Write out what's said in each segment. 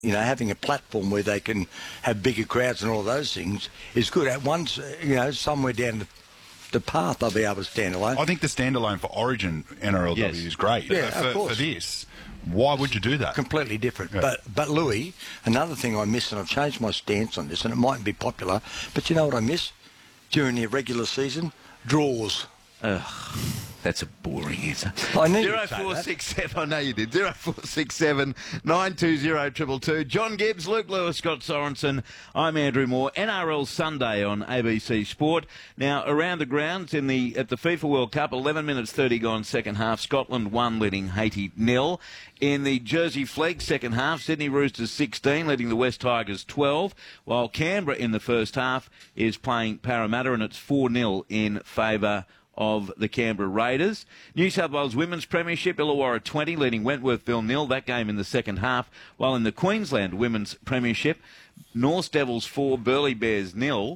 you know, having a platform where they can have bigger crowds and all those things is good. At once, you know, somewhere down the path, they'll be able to stand alone. I think the standalone for Origin NRLW is great. Yeah, of course. For this, why would you do that? Completely different. Yeah. But Louis, another thing I miss, and I've changed my stance on this, and it mightn't be popular, but you know what I miss? During the regular season, draws. Ugh, that's a boring answer. I knew you'd say that. 0467, I know you did. 0467 920 222. John Gibbs, Luke Lewis, Scott Sorensen. I'm Andrew Moore. NRL Sunday on ABC Sport. Now, around the grounds at the FIFA World Cup, 11 minutes 30 gone second half. Scotland 1 leading Haiti 0. In the Jersey Flegg second half, Sydney Roosters 16, leading the West Tigers 12, while Canberra in the first half is playing Parramatta, and it's 4-0 in favour of the Canberra Raiders. New South Wales Women's Premiership, Illawarra 20, leading Wentworthville 0, that game in the second half, while in the Queensland Women's Premiership, North Devils 4, Burleigh Bears 0,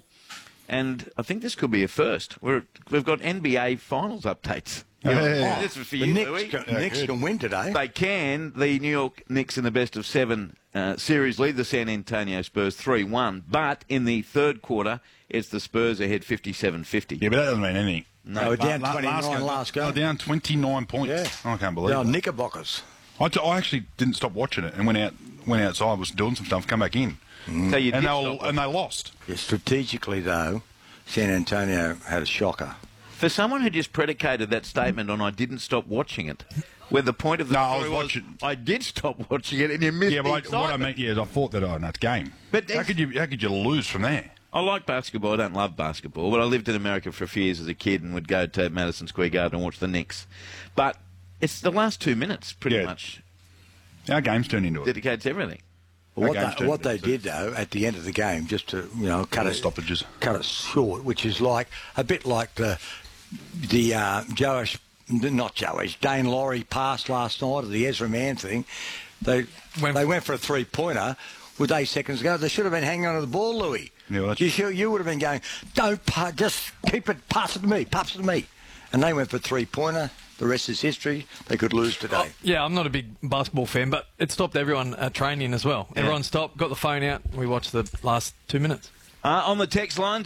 and I think this could be a first. We've got NBA Finals updates. Yeah. This is for The you, Louis. Knicks can win today. They can. The New York Knicks in the best of 7 series lead the San Antonio Spurs 3-1. But in the third quarter, it's the Spurs ahead 57-50. Yeah, but that doesn't mean anything. No, they were down 29 last game. They were down 29 points. Yeah. I can't believe They're it. Knickerbockers. I actually didn't stop watching it and went outside, was doing some stuff, come back in. So you did stop And they lost. Yeah, strategically, though, San Antonio had a shocker. For someone who just predicated that statement on I didn't stop watching it, where the point of the I story was watching. I did stop watching it and you missed Yeah, the but what I excitement. meant is I thought that, that's game. But how could you lose from there? I like basketball. I don't love basketball, but I lived in America for a few years as a kid and would go to Madison Square Garden and watch the Knicks. But it's the last 2 minutes, pretty much, Our game's turned into it. dedicates everything. What they did, though, at the end of the game, just to, you know, cut it short, which is like a bit like the Dane Laurie pass last night of the Ezra Mann thing. They went for a three-pointer with 8 seconds to go. They should have been hanging on to the ball, Louis. Yeah, well, you would have been going, just keep it, pass it to me. And they went for a three-pointer. The rest is history. They could lose today. Yeah, I'm not a big basketball fan, but it stopped everyone at training as well. Yeah. Everyone stopped, got the phone out, and we watched the last 2 minutes. On the text line,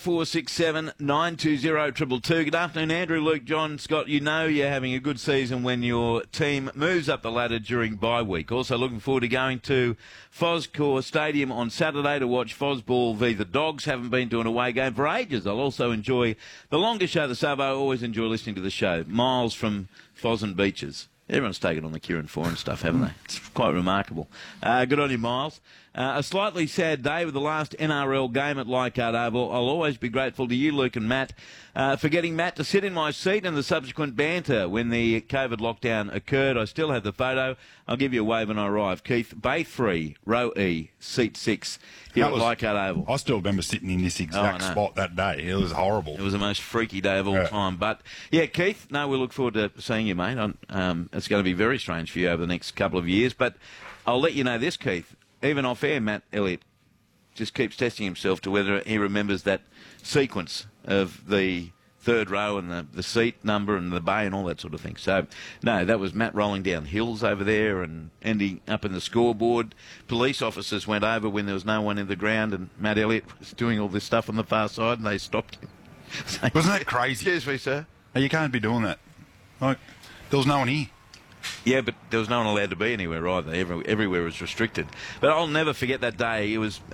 0467 920 222. Good afternoon, Andrew, Luke, John, Scott. You know you're having a good season when your team moves up the ladder during bye week. Also looking forward to going to Foscor Stadium on Saturday to watch Fosball v the Dogs. Haven't been to an away game for ages. I'll also enjoy the longer show, the sub. I always enjoy listening to the show. Miles from Fos and Beaches. Everyone's taken on the Kieran Foran stuff, haven't they? It's quite remarkable. Good on you, Miles. A slightly sad day with the last NRL game at Leichhardt Oval. I'll always be grateful to you, Luke and Matt, for getting Matt to sit in my seat and the subsequent banter when the COVID lockdown occurred. I still have the photo. I'll give you a wave when I arrive. Keith, Bay 3, row E, seat 6, here at Leichhardt Oval. I still remember sitting in this exact spot that day. It was horrible. It was the most freaky day of all time. But, yeah, Keith, no, we look forward to seeing you, mate. It's going to be very strange for you over the next couple of years. But I'll let you know this, Keith. Even off-air, Matt Elliott just keeps testing himself to whether he remembers that sequence of the third row and the seat number and the bay and all that sort of thing. So, no, that was Matt rolling down hills over there and ending up in the scoreboard. Police officers went over when there was no one in the ground and Matt Elliott was doing all this stuff on the far side and they stopped him. Wasn't that crazy? Excuse me, sir. Hey, you can't be doing that. Like, there was no one here. Yeah, but there was no one allowed to be anywhere either. Everywhere was restricted. But I'll never forget that day. It was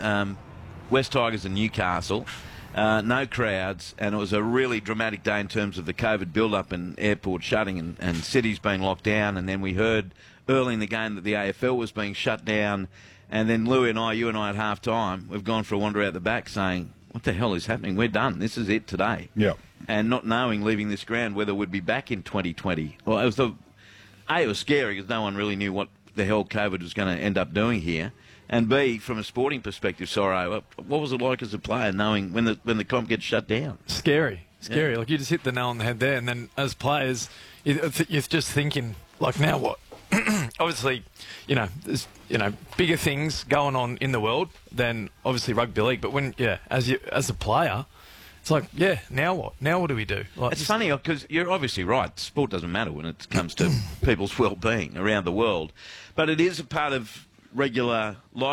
West Tigers and Newcastle. No crowds, and it was a really dramatic day in terms of the COVID build-up and airport shutting and cities being locked down. And then we heard early in the game that the AFL was being shut down. And then you and I at half-time, we've gone for a wander out the back saying, what the hell is happening? We're done. This is it today. Yeah. And not knowing, leaving this ground, whether we'd be back in 2020. Well, it was scary because no one really knew what the hell COVID was going to end up doing here. And B, from a sporting perspective, what was it like as a player knowing when the comp gets shut down? Scary. Yeah. Like, you just hit the nail on the head there. And then as players, you're just thinking, like, now what? Obviously, there's, bigger things going on in the world than obviously rugby league. But as a player, it's like, now what? Now what do we do? Like, it's funny because you're obviously right. Sport doesn't matter when it comes to people's well-being around the world. But it is a part of regular life